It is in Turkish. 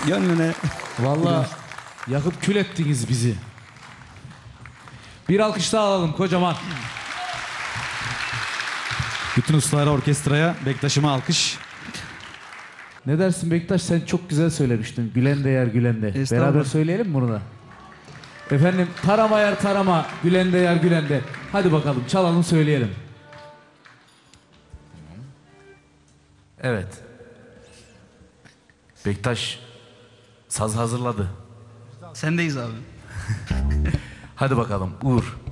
Gönlüne. Vallahi yakıp kül ettiniz bizi. Bir alkış daha alalım kocaman. Bütün ustalara, orkestraya, Bektaş'ıma alkış. Ne dersin Bektaş, sen çok güzel söylemiştin. Gülen de yer gülen de. Estağfurullah. Beraber söyleyelim mi bunu da? Efendim tarama yer tarama, gülen de yer gülen de. Hadi bakalım çalalım söyleyelim. Evet. Bektaş saz hazırladı. Sendeyiz abi. Hadi bakalım Uğur.